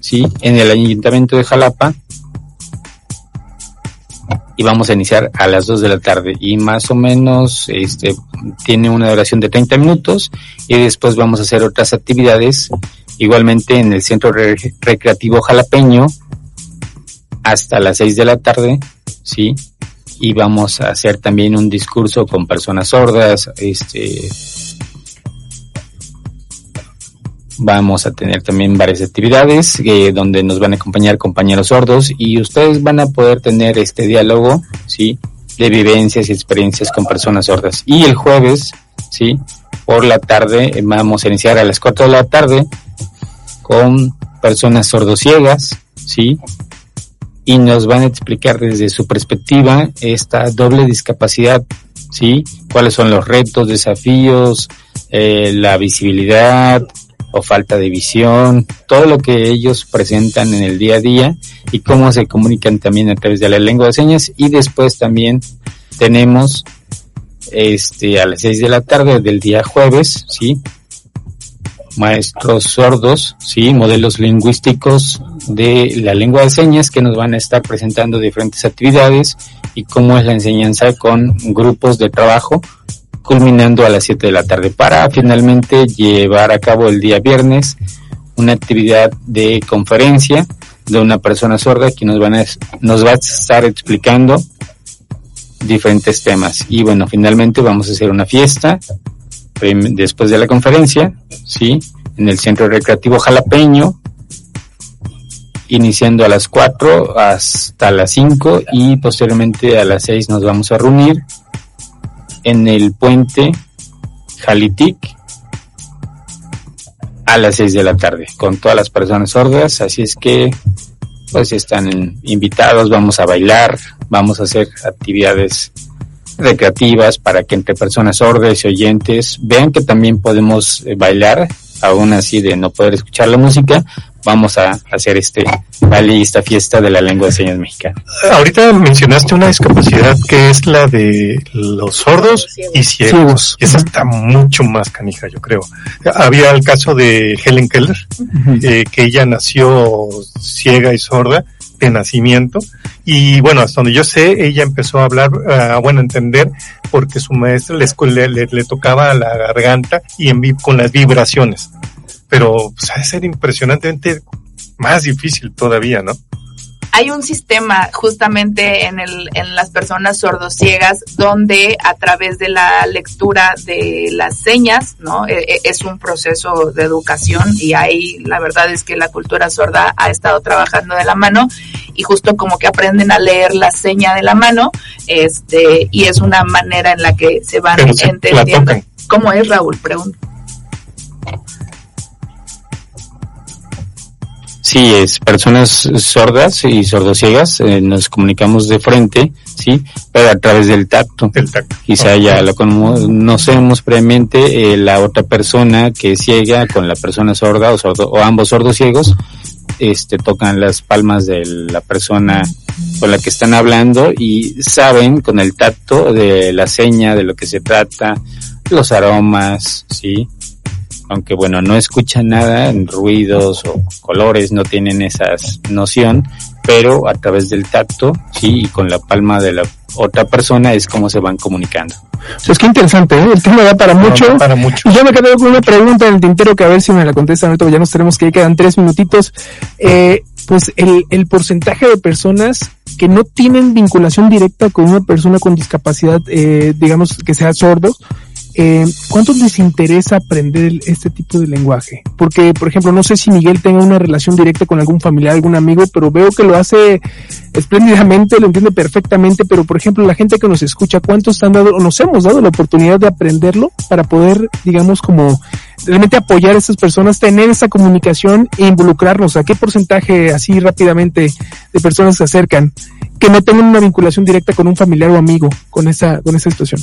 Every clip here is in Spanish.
¿sí? En el Ayuntamiento de Jalapa, y vamos a iniciar a las 2 de la tarde y más o menos tiene una duración de 30 minutos y después vamos a hacer otras actividades igualmente en el Centro Recreativo Jalapeño hasta las 6 de la tarde, ¿sí? Y vamos a hacer también un discurso con personas sordas, vamos a tener también varias actividades donde nos van a acompañar compañeros sordos y ustedes van a poder tener este diálogo, ¿sí? De vivencias y experiencias con personas sordas. Y el jueves, ¿sí? Por la tarde vamos a iniciar a las 4 de la tarde con personas sordociegas, ¿sí? Y nos van a explicar desde su perspectiva esta doble discapacidad, ¿sí? Cuáles son los retos, desafíos, la visibilidad o falta de visión, todo lo que ellos presentan en el día a día y cómo se comunican también a través de la lengua de señas. Y después también tenemos a las 6 de la tarde del día jueves, ¿sí? Maestros sordos, ¿sí? Modelos lingüísticos de la lengua de señas que nos van a estar presentando diferentes actividades y cómo es la enseñanza con grupos de trabajo, culminando a las 7 de la tarde para finalmente llevar a cabo el día viernes una actividad de conferencia de una persona sorda que nos va a estar explicando diferentes temas. Y bueno, finalmente vamos a hacer una fiesta después de la conferencia, ¿sí? En el Centro Recreativo Jalapeño, iniciando a las 4 hasta las 5 y posteriormente a las 6 nos vamos a reunir en el puente Jalitic a las 6 de la tarde con todas las personas sordas, así es que pues están invitados, vamos a bailar, vamos a hacer actividades recreativas para que entre personas sordas y oyentes vean que también podemos bailar, aún así de no poder escuchar la música. Vamos a hacer baile y esta fiesta de la lengua de señas mexicana. Ahorita mencionaste una discapacidad que es la de los sordos y ciegos. Esa está mucho más canija, yo creo. Había el caso de Helen Keller, que ella nació ciega y sorda de nacimiento, y bueno, hasta donde yo sé, ella empezó a hablar, a entender, porque su maestra le tocaba la garganta y con las vibraciones. Pero pues, ha de ser impresionantemente más difícil todavía, ¿no? Hay un sistema justamente en las personas sordociegas donde a través de la lectura de las señas, ¿no? Es un proceso de educación y ahí la verdad es que la cultura sorda ha estado trabajando de la mano y justo como que aprenden a leer la seña de la mano, y es una manera en la que se van entendiendo. ¿Cómo es, Raúl? Pregunto. Sí, es personas sordas y sordociegas, nos comunicamos de frente, sí, pero a través del tacto. Quizá ya lo conocemos previamente, la otra persona que es ciega con la persona sorda o ambos sordos ciegos, tocan las palmas de la persona con la que están hablando y saben con el tacto de la seña, de lo que se trata, los aromas, sí. Aunque bueno, no escuchan nada en ruidos o colores, no tienen esa noción, pero a través del tacto, sí, y con la palma de la otra persona es como se van comunicando. O sea, es que interesante, ¿eh? El tema da para mucho. Y yo me quedé con una pregunta en el tintero que a ver si me la contestan ahorita, ya nos tenemos que ir, quedan 3 minutitos. Pues el porcentaje de personas que no tienen vinculación directa con una persona con discapacidad, digamos que sea sordo, ¿cuántos les interesa aprender este tipo de lenguaje? Porque, por ejemplo, no sé si Miguel tenga una relación directa con algún familiar, algún amigo, pero veo que lo hace espléndidamente, lo entiende perfectamente, pero, por ejemplo, la gente que nos escucha, ¿cuántos han dado o nos hemos dado la oportunidad de aprenderlo para poder, digamos, como realmente apoyar a esas personas, tener esa comunicación e involucrarnos? ¿A qué porcentaje, así rápidamente, de personas se acercan que no tengan una vinculación directa con un familiar o amigo con esa situación?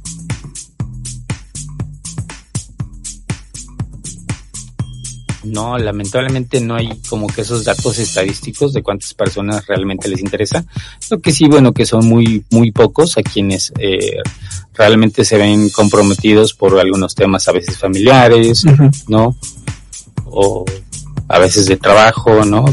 No, lamentablemente no hay como que esos datos estadísticos de cuántas personas realmente les interesa. Lo que sí, bueno, que son muy pocos a quienes realmente se ven comprometidos por algunos temas a veces familiares, ¿no? O a veces de trabajo, ¿no?